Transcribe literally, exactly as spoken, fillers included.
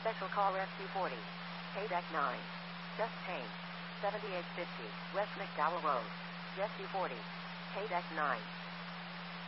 Special call Rescue forty. K-Deck nine. Just changed. seventy-eight fifty. West McDowell Road. Rescue forty. K-Deck nine.